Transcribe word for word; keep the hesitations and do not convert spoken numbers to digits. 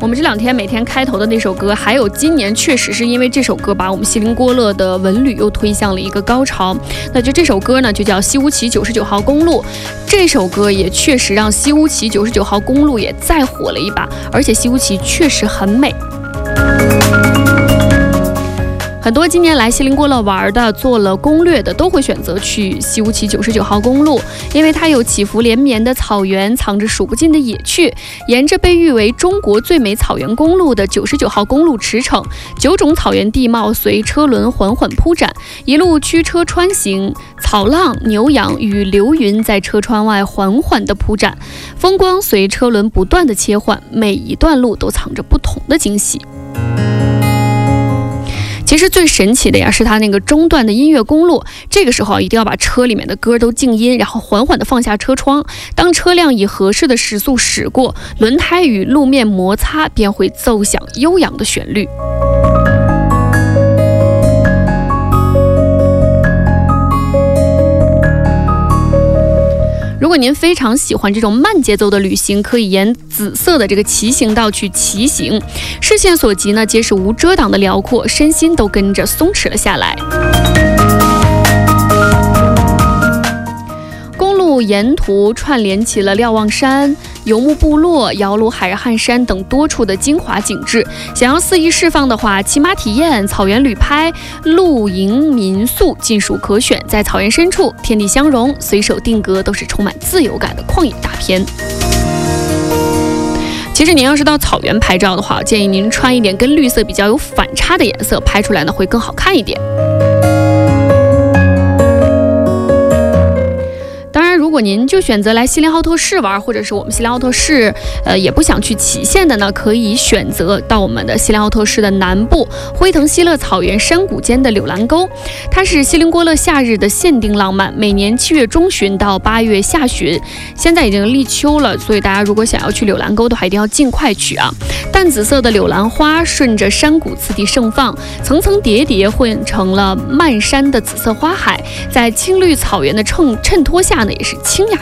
们这两天每天开头的那首歌，还有今年确实是因为这首歌把我们锡林郭勒的文旅又推向了一个高潮。那就这首歌呢，就叫西乌旗九十九号公路。这首歌也确实让西乌旗九十九号公路也再火了一把，而且西乌旗确实很美。很多今年来锡林郭勒玩的、做了攻略的，都会选择去西乌旗九十九号公路，因为它有起伏连绵的草原，藏着数不尽的野趣。沿着被誉为中国最美草原公路的九十九号公路驰骋，九种草原地貌随车轮缓缓铺展，一路驱车穿行，草浪、牛羊与流云在车窗外缓缓地铺展，风光随车轮不断地切换，每一段路都藏着不同的惊喜。其实最神奇的呀，是它那个中段的音乐公路。这个时候一定要把车里面的歌都静音，然后缓缓地放下车窗。当车辆以合适的时速驶过，轮胎与路面摩擦，便会奏响悠扬的旋律。如果您非常喜欢这种慢节奏的旅行，可以沿紫色的这个骑行道去骑行，视线所及呢，皆是无遮挡的辽阔，身心都跟着松弛了下来。公路沿途串联起了瞭望山、游牧部落、瑶鲁海汉山等多处的精华景致。想要肆意释放的话，骑马体验、草原旅拍、露营民宿尽属可选。在草原深处，天地相融，随手定格，都是充满自由感的旷野大片。其实您要是到草原拍照的话，建议您穿一点跟绿色比较有反差的颜色，拍出来呢会更好看一点。如果您就选择来锡林浩特市玩，或者是我们锡林浩特市呃也不想去祁县的呢，可以选择到我们的锡林浩特市的南部辉腾锡勒草原山谷间的柳兰沟。它是锡林郭勒夏日的限定浪漫，每年七月中旬到八月下旬，现在已经立秋了，所以大家如果想要去柳兰沟的话，一定要尽快去啊。淡紫色的柳兰花顺着山谷次第盛放，层层叠叠混成了漫山的紫色花海，在青绿草原的衬衬托下呢，也是清雅